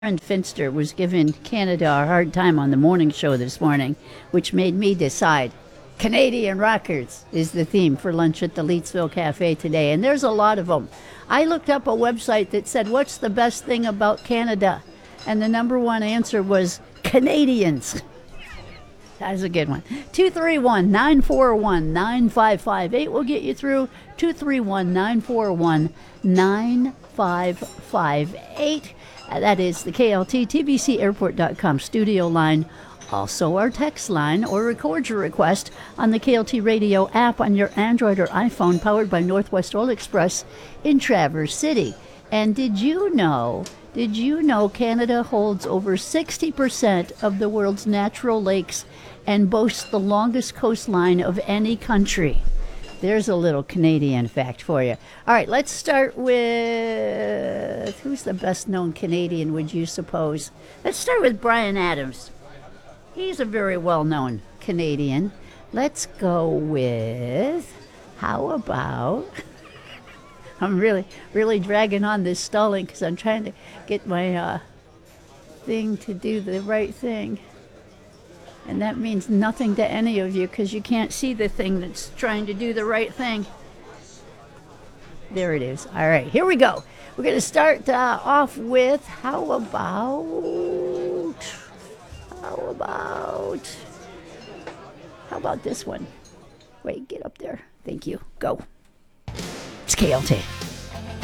Aaron Finster was giving Canada a hard time on the morning show this morning, which made me decide Canadian rockers is the theme for lunch at the Leetsville Cafe today, and there's a lot of them. I looked up a website that said, what's the best thing about Canada? And the number one answer was Canadians. That was a good one. 231-941-9558 will get you through. 231-941-9558. That is the KLT TBCAirport.com studio line. Also our text line, or record your request on the KLT radio app on your Android or iPhone, powered by Northwest Oil Express in Traverse City. And did you know Canada holds over 60% of the world's natural lakes and boasts the longest coastline of any country? There's a little Canadian fact for you. All right, let's start with, who's the best known Canadian, would you suppose? Let's start with Bryan Adams. He's a very well-known Canadian. Let's go with, how about, I'm really dragging on this stalling because I'm trying to get my thing to do the right thing. And that means nothing to any of you because you can't see the thing that's trying to do the right thing. There it is. All right, here we go. We're going to start off with, how about this one? Wait, get up there. Thank you. Go. It's KLT.